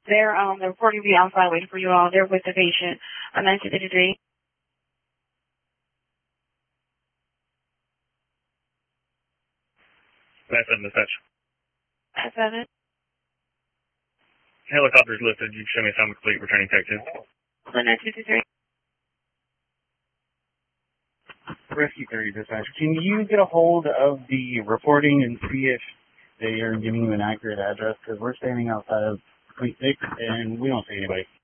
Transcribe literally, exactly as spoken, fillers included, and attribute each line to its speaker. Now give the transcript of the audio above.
Speaker 1: They're, um, the reporting will be outside waiting for you all. They're with the patient. I'm nineteen fifty-three.
Speaker 2: nine seven dispatch.
Speaker 1: nine seven.
Speaker 2: Helicopter's lifted. You can show me time complete. Returning tech two.
Speaker 1: nineteen fifty-three.
Speaker 3: Rescue thirty dispatch. Can you get a hold of the reporting and see if they are giving you an accurate address? Because we're standing outside of Fleet six and we don't see anybody.